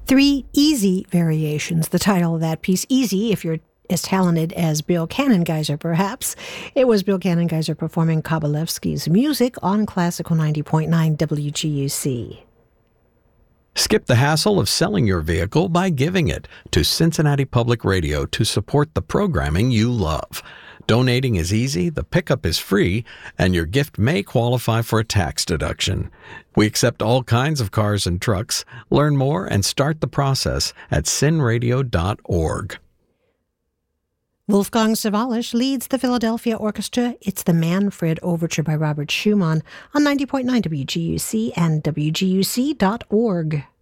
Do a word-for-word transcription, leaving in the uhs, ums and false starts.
Three Easy Variations, the title of that piece. Easy, if you're as talented as Bill Cannongeiser, perhaps. It was Bill Cannongeiser performing Kabalevsky's music on Classical ninety point nine W G U C. Skip the hassle of selling your vehicle by giving it to Cincinnati Public Radio to support the programming you love. Donating is easy, the pickup is free, and your gift may qualify for a tax deduction. We accept all kinds of cars and trucks. Learn more and start the process at cin radio dot org. Wolfgang Sawallisch leads the Philadelphia Orchestra. It's the Manfred Overture by Robert Schumann on ninety point nine W G U C and W G U C dot org.